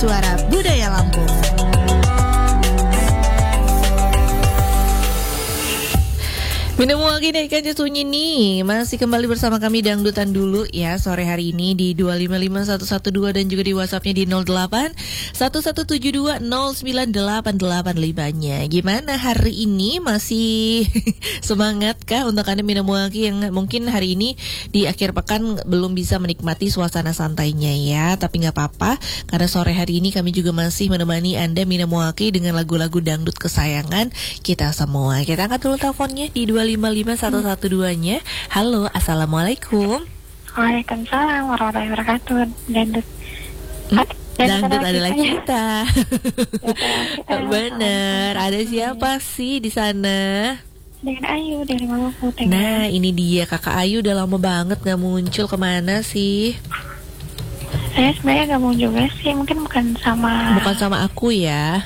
Suara Budaya Lampung. Minum lagi naikkan sunyi nih. Masih kembali bersama kami dangdutan dulu ya sore hari ini di 255112 dan juga di WhatsAppnya di 08 1172 098885-nya. Gimana hari ini, masih semangat kah untuk Anda minum lagi yang mungkin hari ini di akhir pekan belum bisa menikmati suasana santainya ya. Tapi nggak apa-apa, karena sore hari ini kami juga masih menemani Anda minum lagi dengan lagu-lagu dangdut kesayangan kita semua. Kita angkat dulu teleponnya di 255112-nya. Halo, assalamualaikum. Waalaikumsalam warahmatullahi wabarakatuh. Dangdut adalah kita. Bener. Ada siapa sih di sana? Dengan Ayu dari Maluku. Nah, ini dia Kakak Ayu, udah lama banget gak muncul. Kemana sih? Saya sebenarnya gak mau juga sih, mungkin bukan sama aku ya.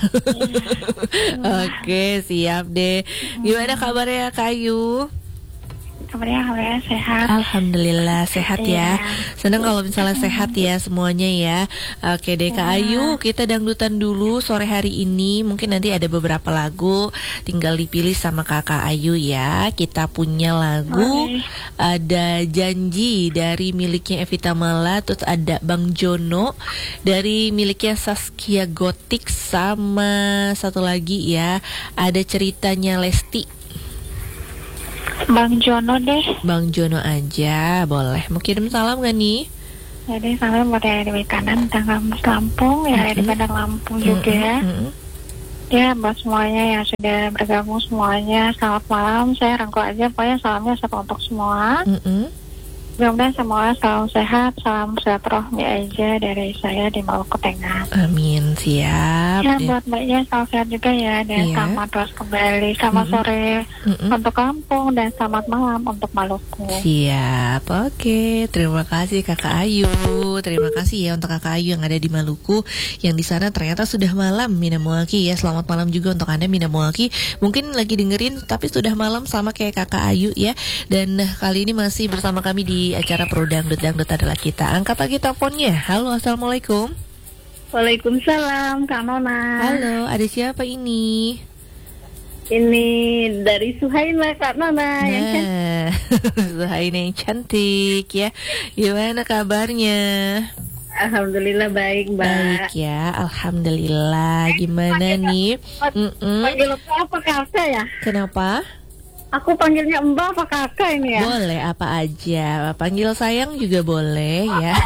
Oke, siap deh. Gimana kabarnya Kak Ayu? Kabarnya sehat. Alhamdulillah sehat ya. Senang kalau misalnya sehat ya semuanya ya. Oke deh Kak Ayu, kita dangdutan dulu sore hari ini. Mungkin nanti ada beberapa lagu, tinggal dipilih sama Kakak Ayu ya. Kita punya lagu, ada Janji dari miliknya Evita Mala, terus ada Bang Jono dari miliknya Saskia Gotik, sama satu lagi ya, ada Ceritanya Lesti. Bang Jono deh. Bang Jono aja, boleh. Mau kirim salam gak nih? Jadi salam buat yang di kanan tentang Lampung, yang di Bandar Lampung juga. Ya, buat semuanya yang sudah bergabung semuanya, selamat malam. Saya rangkul aja, pokoknya salamnya satu untuk semua. Mudah-mudahan semua selalu sehat, salam silaturahmi aja dari saya di Maluku Tengah. Amin, siap. Ya, buat mbaknya selamat sehat juga ya, dan selamat terus kembali. Selamat sore untuk Lampung dan selamat malam untuk Maluku. Siap, oke. Terima kasih Kakak Ayu. Terima kasih ya untuk Kakak Ayu yang ada di Maluku, yang di sana ternyata sudah malam. Minamuaki ya, selamat malam juga untuk Anda Minamuaki. Mungkin lagi dengerin tapi sudah malam sama kayak Kakak Ayu ya. Dan kali ini masih bersama kami di acara Pro Dangdut adalah kita. Angkat lagi teleponnya. Halo, assalamualaikum. Waalaikumsalam, Kak Nona. Halo, ada siapa ini? Ini dari Suhaina, Kak Nona. Nah, Suhaina yang cantik ya. Gimana kabarnya? Alhamdulillah baik, Mbak. Baik ya, alhamdulillah. Gimana nih? Panggil apa kakak ya? Kenapa? Aku panggilnya Mbak apa kakak ini ya? Boleh apa aja. Panggil sayang juga boleh ya.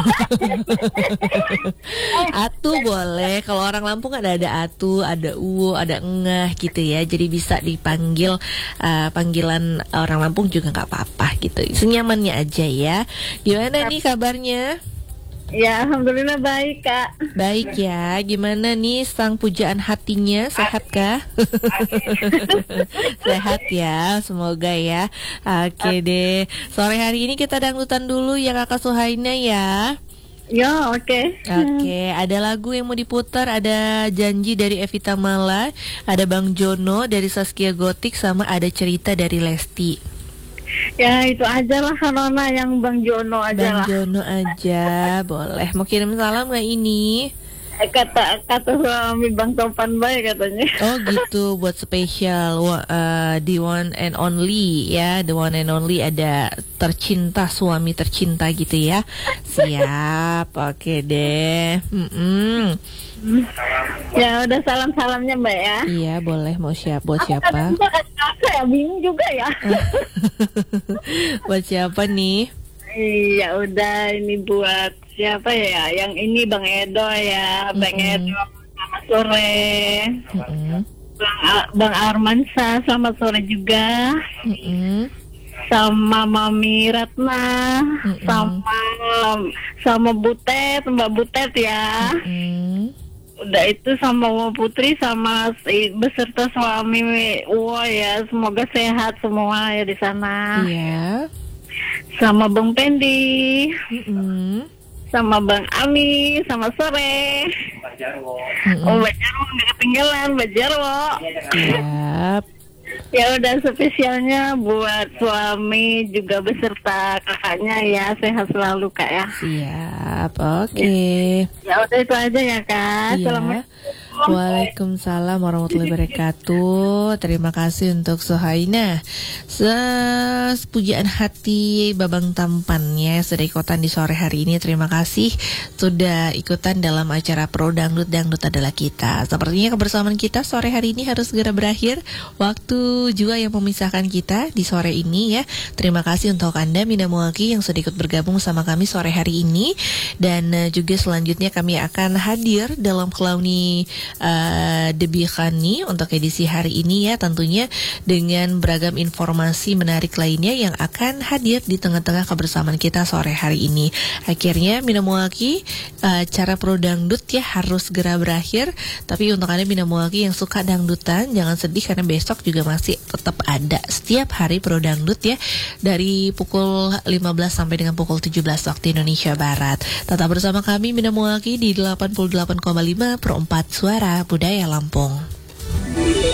Atu boleh. Kalau orang Lampung ada atu, ada uwo, ada engah gitu ya. Jadi bisa dipanggil panggilan orang Lampung juga nggak apa-apa gitu. Senyamannya aja ya. Gimana nih kabarnya? Ya, alhamdulillah baik, Kak. Baik ya. Gimana nih sang pujaan hatinya? Sehat kah? Sehat ya, semoga ya. Oke deh. Sore hari ini kita dangdutan dulu ya Kakak Suhaina ya. Ya, oke. Oke, ada lagu yang mau diputar, ada Janji dari Evita Mala, ada Bang Jono dari Saskia Gotik, sama ada Cerita dari Lesti. Ya, itu aja lah Nona, yang Bang Jono aja lah. Bang Jono aja, boleh. Mau kirim salam gak ini? Kata suami Bang Topan baik katanya. Oh gitu, buat spesial the one and only ya, the one and only, ada tercinta, suami tercinta gitu ya. Siap, oke deh. Ya udah, salamnya Mbak ya. Iya boleh, buat siapa? Kakak ya, bingung juga ya. Buat siapa nih? Iya udah, ini buat siapa ya? Yang ini Bang Edo ya, Bang Edo selamat sore. Bang Armansa selamat sore juga. Sama Mami Ratna, sama Butet, Mbak Butet ya. Udah itu sama Mbak Putri, sama beserta suami Uwo ya, semoga sehat semua ya di sana. Iya. Sama Bang Pendi, sama Bang Ami, sama sore. Mbak Jarwo nggak ketinggalan, Mbak Jarwo. Siap. Ya udah, spesialnya buat suami juga beserta kakaknya ya, sehat selalu Kak ya. Siap, oke. Ya udah itu aja ya Kak. Iya. Waalaikumsalam warahmatullahi wabarakatuh. Terima kasih untuk Sohaina. Pujaan hati Babang Tampan ya, sudah ikutan di sore hari ini. Terima kasih sudah ikutan dalam acara Pro Dangdut, Dangdut adalah kita. Sepertinya kebersamaan kita sore hari ini harus segera berakhir. Waktu juga yang memisahkan kita di sore ini ya. Terima kasih untuk Anda Mina Muaki yang sudah ikut bergabung sama kami sore hari ini. Dan juga selanjutnya kami akan hadir dalam Kelauni Debi Khani untuk edisi hari ini ya, tentunya dengan beragam informasi menarik lainnya yang akan hadir di tengah-tengah kebersamaan kita sore hari ini. Akhirnya Mina Muaki, cara Pro Dangdut ya harus segera berakhir. Tapi untuk Anda Mina Muaki yang suka dangdutan, jangan sedih karena besok juga masih tetap ada setiap hari Pro Dangdut ya, dari pukul 15 sampai dengan pukul 17 waktu Indonesia Barat. Tetap bersama kami Mina Muaki di 88,5 per 4 Suara Budaya Lampung.